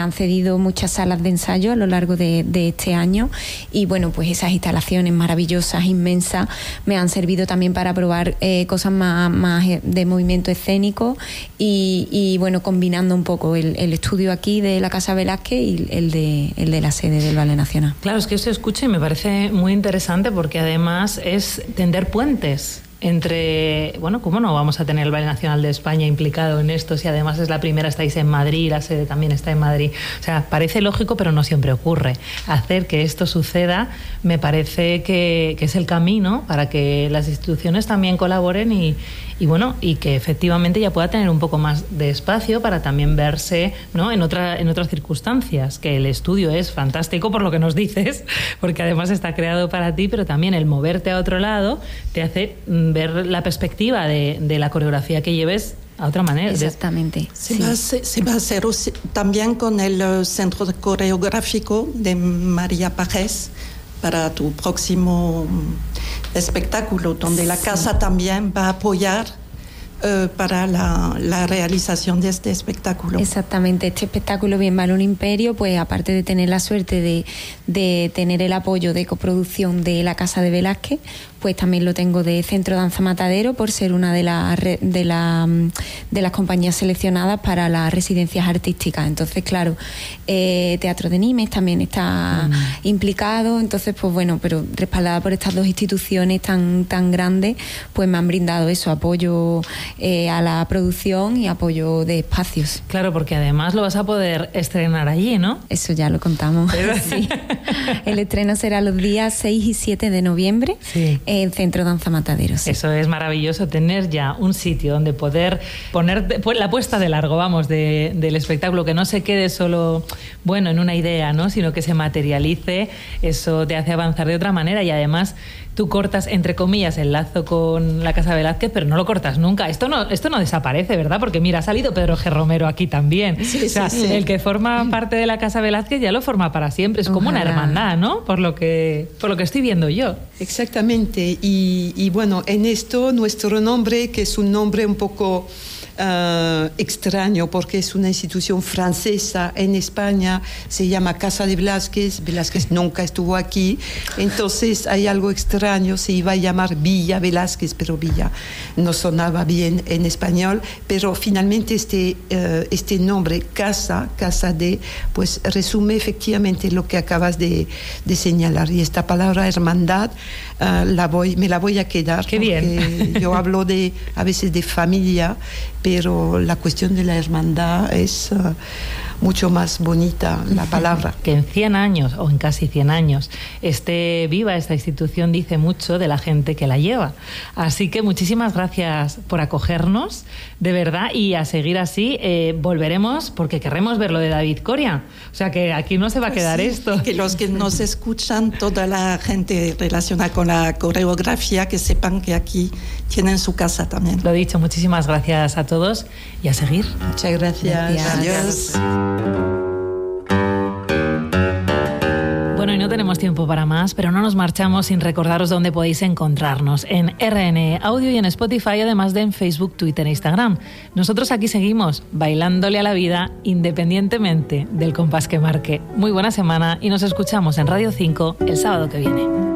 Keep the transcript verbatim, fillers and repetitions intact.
han cedido muchas salas de ensayo a lo largo de, de este año y bueno, pues esas instalaciones maravillosas, inmensas, me han servido también para probar eh, cosas más, más de movimiento escénico y, y bueno, combinando un poco el, el estudio aquí de la Casa Velázquez y el de, el de la sede del Ballet Nacional. Claro, es que eso escucho y me parece muy interesante porque además es tender puentes entre, bueno, ¿cómo no vamos a tener el Ballet Nacional de España implicado en esto si además es la primera, estáis en Madrid, la sede también está en Madrid? O sea, parece lógico, pero no siempre ocurre. Hacer que esto suceda me parece que, que es el camino para que las instituciones también colaboren y, y bueno, y que efectivamente ya pueda tener un poco más de espacio para también verse, ¿no?, en otra, en otras circunstancias, que el estudio es fantástico por lo que nos dices, porque además está creado para ti, pero también el moverte a otro lado te hace ver la perspectiva de, de la coreografía que lleves a otra manera. Exactamente. Se, sí. va, a hacer, se va a hacer también con el uh, Centro Coreográfico de María Pajés para tu próximo espectáculo, donde sí. la casa también va a apoyar Uh, para la, la realización de este espectáculo. Exactamente, este espectáculo Bien vale un imperio, pues aparte de tener la suerte de, de tener el apoyo de coproducción de la Casa de Velázquez, pues también lo tengo de Centro Danza Matadero por ser una de, la, de, la, de las compañías seleccionadas para las residencias artísticas. Entonces, claro, eh, Teatro de Nimes también está mm. implicado, entonces, pues bueno, pero respaldada por estas dos instituciones tan, tan grandes, pues me han brindado eso, apoyo Eh, a la producción y apoyo de espacios. Claro, porque además lo vas a poder estrenar allí, ¿no? Eso ya lo contamos. Sí. El estreno será los días seis y siete de noviembre sí. en Centro Danza Matadero. Sí. Eso es maravilloso, tener ya un sitio donde poder poner pues, la puesta de largo, vamos, de, del espectáculo, que no se quede solo, bueno, en una idea, ¿no?, sino que se materialice. Eso te hace avanzar de otra manera y además tú cortas, entre comillas, el lazo con la Casa Velázquez, pero no lo cortas nunca. Esto no, esto no desaparece, ¿verdad? Porque mira, ha salido Pedro G. Romero aquí también. Sí, o sea, sí, sí. El que forma parte de la Casa Velázquez ya lo forma para siempre. Es Ojalá. Como una hermandad, ¿no? Por lo que, por lo que estoy viendo yo. Exactamente. Y, y bueno, en esto nuestro nombre, que es un nombre un poco Uh, extraño porque es una institución francesa en España, se llama Casa de Velázquez. Velázquez nunca estuvo aquí, entonces hay algo extraño, se iba a llamar Villa Velázquez, pero Villa no sonaba bien en español, pero finalmente este, uh, este nombre Casa, Casa de, pues resume efectivamente lo que acabas de, de señalar, y esta palabra hermandad uh, la voy, me la voy a quedar. Qué porque bien. Yo hablo de, a veces de familia, pero la cuestión de la hermandad es uh, mucho más bonita, la palabra. Que en cien años, o en casi cien años, esté viva esta institución dice mucho de la gente que la lleva. Así que muchísimas gracias por acogernos, de verdad, y a seguir así. Eh, volveremos porque querremos ver lo de David Coria. O sea que aquí no se va a quedar pues sí, esto. Que los que nos escuchan, toda la gente relacionada con la coreografía, que sepan que aquí tienen su casa también. Lo dicho, muchísimas gracias a todos y a seguir. Muchas gracias. Gracias. Adiós. Bueno, y no tenemos tiempo para más, pero no nos marchamos sin recordaros dónde podéis encontrarnos. En R N E Audio y en Spotify, además de en Facebook, Twitter e Instagram. Nosotros aquí seguimos bailándole a la vida independientemente del compás que marque. Muy buena semana y nos escuchamos en Radio cinco el sábado que viene.